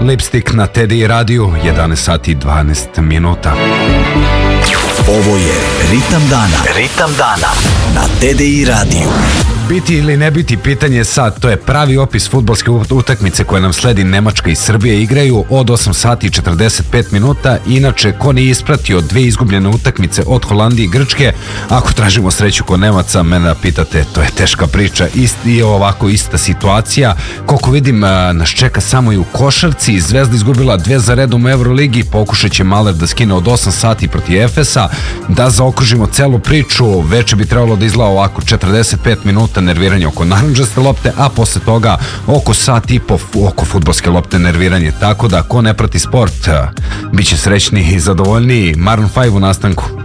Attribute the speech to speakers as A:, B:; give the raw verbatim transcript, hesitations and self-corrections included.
A: Lipstick na T D I radiju, jedanaest sati i dvanaest minuta.
B: Ovo je Ritam dana. Ritam dana na T D I radiju.
A: Biti ili ne biti, pitanje je sad. To je pravi opis fudbalske utakmice koje nam sledi. Nemačka i Srbija igraju od osam sati i četrdeset pet minuta. Inače, ko nije ispratio dve izgubljene utakmice od Holandije i Grčke, ako tražimo sreću kod Nemaca, mene pitate, to je teška priča. Isti je ovako ista situacija. Koliko vidim, nas čeka samo i u košarci. Zvezda izgubila dve za redom u Euroligi. Pokušat će Maler da skine od osam sati protiv Efesa. Da zaokružimo celu priču, veče bi trebalo da izgleda ovako: četrdeset pet minuta nerviranje oko narandžaste lopte, a posle toga oko sat i po oko fudbalske lopte nerviranje. Tako da ko ne prati sport, bit će srećni i zadovoljniji. Maroon five u nastanku.